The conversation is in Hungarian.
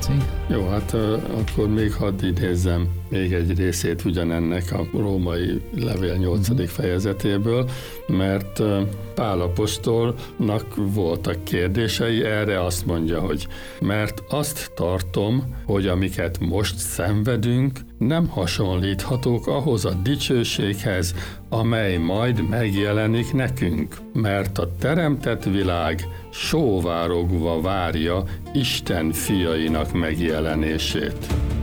tetszik. Jó, hát akkor még hadd idézzem még egy részét ugyanennek a római levél 8. fejezetéből, mert Pál apostolnak voltak kérdései, erre azt mondja, hogy mert azt tartom, hogy amiket most szenvedünk, nem hasonlíthatók ahhoz a dicsőséghez, amely majd megjelenik nekünk, mert a teremtett világ sóvárogva várja Isten fiainak megjelenését.